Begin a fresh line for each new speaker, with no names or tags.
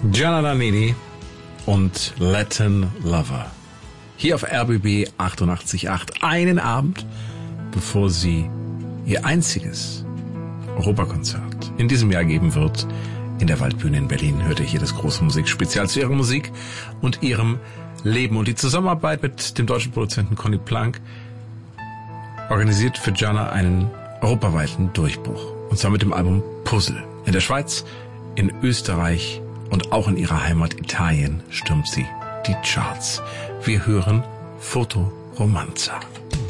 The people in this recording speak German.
Gianna Nannini und Latin Lover. Hier auf RBB 88.8. Einen Abend, bevor sie ihr einziges Europakonzert in diesem Jahr geben wird. In der Waldbühne in Berlin hört ihr hier das große Musikspezial zu ihrer Musik und ihrem Leben. Und die Zusammenarbeit mit dem deutschen Produzenten Conny Plank organisiert für Gianna einen europaweiten Durchbruch. Und zwar mit dem Album Puzzle. In der Schweiz, in Österreich und auch in ihrer Heimat Italien stürmt sie die Charts. Wir hören Foto Romanza.